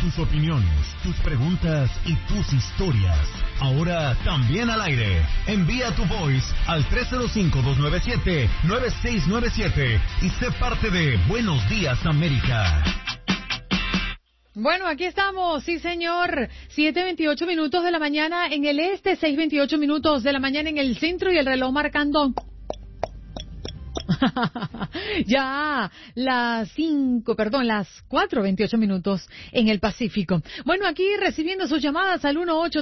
tus opiniones, tus preguntas y tus historias. Ahora también al aire. Envía tu voice al 305-297-9697 y sé parte de Buenos Días América. Bueno, aquí estamos, sí señor, 7:28 minutos de la mañana en el este, 6:28 minutos de la mañana en el centro y el reloj marcando ya las 4:28 minutos en el Pacífico. Bueno, aquí recibiendo sus llamadas al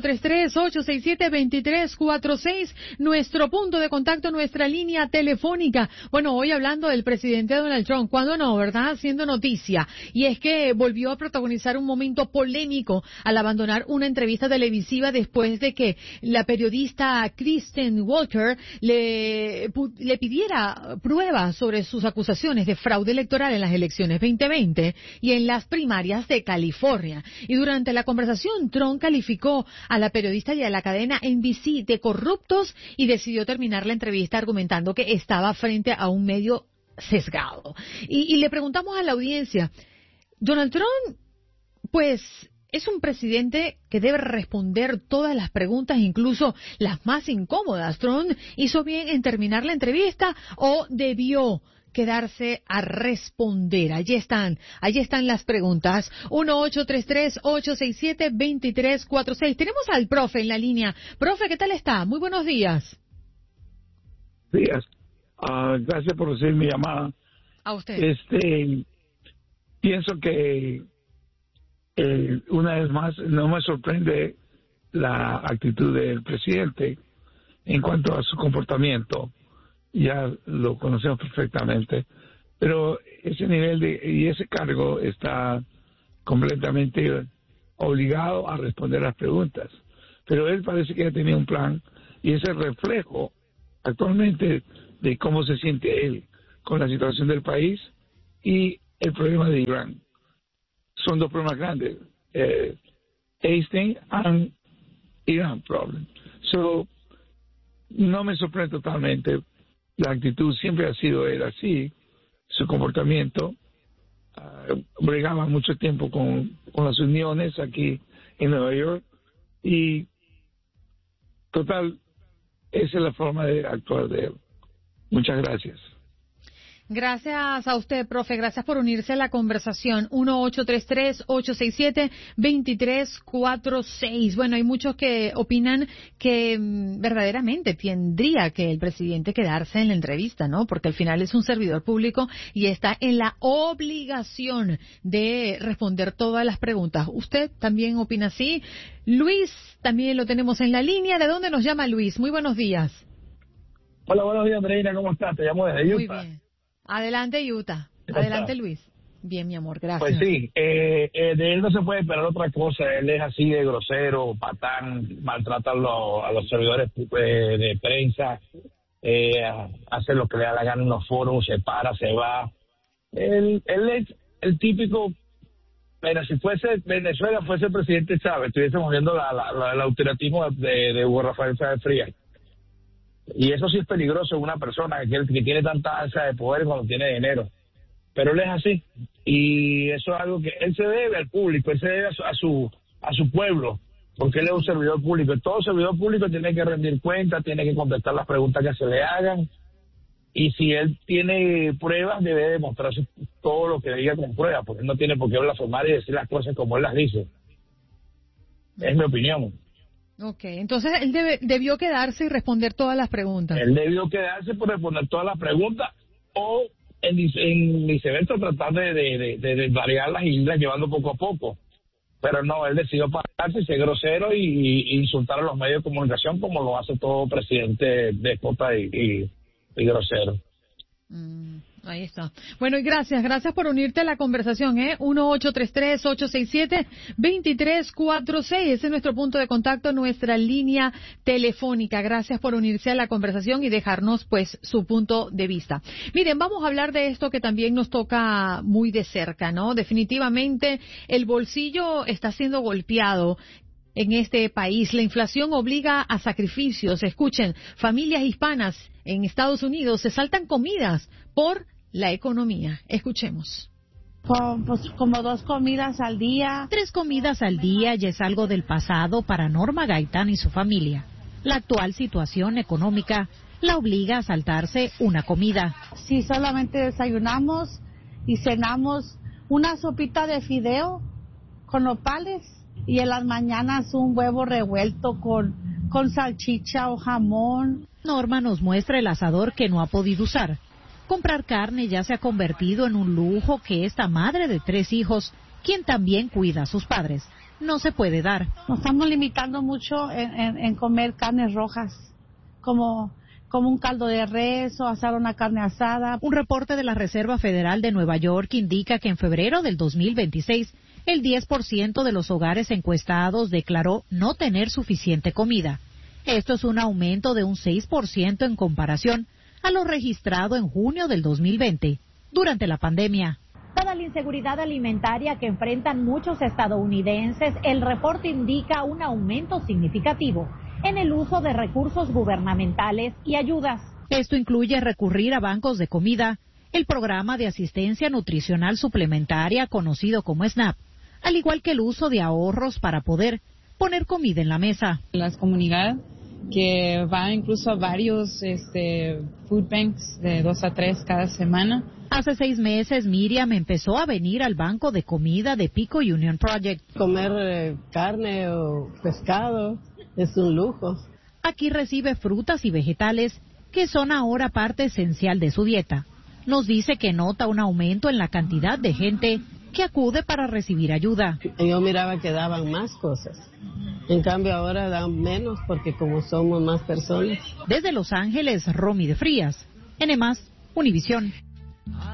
1-833-867-2346, nuestro punto de contacto, nuestra línea telefónica. Bueno, hoy hablando del presidente Donald Trump, ¿cuándo no, verdad? Haciendo noticia. Y es que volvió a protagonizar un momento polémico al abandonar una entrevista televisiva después de que la periodista Kristen Walker le pidiera pruebas sobre sus acusaciones de fraude electoral en las elecciones 2020 y en las primarias de California. Y durante la conversación, Trump calificó a la periodista y a la cadena NBC de corruptos y decidió terminar la entrevista argumentando que estaba frente a un medio sesgado. Y le preguntamos a la audiencia, Donald Trump, pues, es un presidente que debe responder todas las preguntas, incluso las más incómodas. ¿Trump hizo bien en terminar la entrevista o debió quedarse a responder? Allí están las preguntas. 1-833-867-2346. Tenemos al profe en la línea. Profe, ¿qué tal está? Muy buenos días. Días. Gracias por recibir mi llamada. A usted. Pienso que una vez más, no me sorprende la actitud del presidente en cuanto a su comportamiento. Ya lo conocemos perfectamente, pero ese nivel y ese cargo está completamente obligado a responder las preguntas. Pero él parece que ya tenía un plan y es el reflejo actualmente de cómo se siente él con la situación del país y el problema de Irán. Son dos problemas grandes, Einstein and Iran problem. So, no me sorprende totalmente. La actitud siempre ha sido él así, su comportamiento. Bregaba mucho tiempo con las uniones aquí en Nueva York y total, esa es la forma de actuar de él. Muchas gracias. Gracias a usted, profe. Gracias por unirse a la conversación. 1-833-867-2346. Bueno, hay muchos que opinan que verdaderamente tendría que el presidente quedarse en la entrevista, ¿no? Porque al final es un servidor público y está en la obligación de responder todas las preguntas. ¿Usted también opina así? Luis, también lo tenemos en la línea. ¿De dónde nos llama Luis? Muy buenos días. Hola, buenos días, Andreina. ¿Cómo estás? Te llamo desde Utah. Muy bien. Adelante, Utah. Adelante, Luis. Bien, mi amor, gracias. Pues sí, de él no se puede esperar otra cosa. Él es así de grosero, patán, maltrata a los servidores de prensa, hace lo que le da la gana en los foros, se para, se va. Él es el típico. Mira, si Venezuela fuese el presidente Chávez, estuviésemos viendo el autoritarismo de Hugo Rafael Chávez Frías. Y eso sí es peligroso en una persona que tiene tanta ansia de poder cuando tiene dinero. Pero él es así. Y eso es algo que él se debe al público, él se debe a su pueblo, porque él es un servidor público. Y todo servidor público tiene que rendir cuentas, tiene que contestar las preguntas que se le hagan. Y si él tiene pruebas, debe demostrarse todo lo que diga con pruebas, porque él no tiene por qué blasfemar y decir las cosas como él las dice. Es mi opinión. Okay, entonces él debió quedarse y responder todas las preguntas. Él debió quedarse por responder todas las preguntas o en viceversa tratar de variarlas y irlas llevando poco a poco. Pero no, él decidió pararse, ser grosero y insultar a los medios de comunicación como lo hace todo presidente déspota y grosero. Ahí está. Bueno, y gracias por unirte a la conversación, 1-833-867-2346. Ese es nuestro punto de contacto, nuestra línea telefónica. Gracias por unirse a la conversación y dejarnos, pues, su punto de vista. Miren, vamos a hablar de esto que también nos toca muy de cerca, ¿no? Definitivamente, el bolsillo está siendo golpeado en este país. La inflación obliga a sacrificios. Escuchen, familias hispanas en Estados Unidos se saltan comidas por la economía. Escuchemos. Pues como 2 comidas al día. 3 comidas al día ya es algo del pasado para Norma Gaitán y su familia. La actual situación económica la obliga a saltarse una comida. Si solamente desayunamos y cenamos una sopita de fideo con nopales y en las mañanas un huevo revuelto con salchicha o jamón. Norma nos muestra el asador que no ha podido usar. Comprar carne ya se ha convertido en un lujo que esta madre de 3 hijos, quien también cuida a sus padres, no se puede dar. Nos estamos limitando mucho en comer carnes rojas, como un caldo de res o asar una carne asada. Un reporte de la Reserva Federal de Nueva York indica que en febrero del 2026, el 10% de los hogares encuestados declaró no tener suficiente comida. Esto es un aumento de un 6% en comparación a lo registrado en junio del 2020, durante la pandemia. Dada la inseguridad alimentaria que enfrentan muchos estadounidenses, el reporte indica un aumento significativo en el uso de recursos gubernamentales y ayudas. Esto incluye recurrir a bancos de comida, el programa de asistencia nutricional suplementaria conocido como SNAP, al igual que el uso de ahorros para poder poner comida en la mesa. Las comunidades que va incluso a varios food banks de 2 a 3 cada semana. Hace 6 meses Miriam empezó a venir al banco de comida de Pico Union Project. Comer carne o pescado es un lujo. Aquí recibe frutas y vegetales que son ahora parte esencial de su dieta. Nos dice que nota un aumento en la cantidad de gente que acude para recibir ayuda. Yo miraba que daban más cosas. En cambio ahora dan menos porque como somos más personas. Desde Los Ángeles, Romy de Frías, NMás, Univisión.